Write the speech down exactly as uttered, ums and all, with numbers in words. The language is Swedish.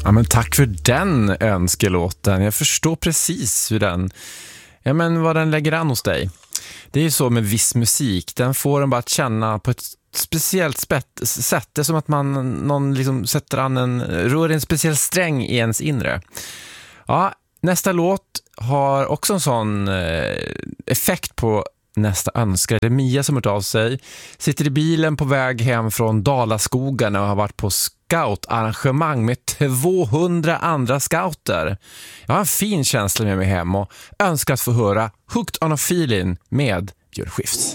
Ja, men tack för den önskelåten. Jag förstår precis hur den, ja, men vad den lägger an hos dig. Det är ju så med viss musik. Den får en bara att känna på ett speciellt spett, sätt. Det är som att man någon liksom sätter an en, rör en speciell sträng i ens inre. Ja, nästa låt har också en sån eh, effekt på nästa önskare. Det är Mia som har hört av sig. Sitter i bilen på väg hem från Dalaskogarna och har varit på scoutarrangemang med tvåhundra andra scouter. Jag har en fin känsla med mig hem och önskar att få höra Hooked on a Feeling med Björn Skifs.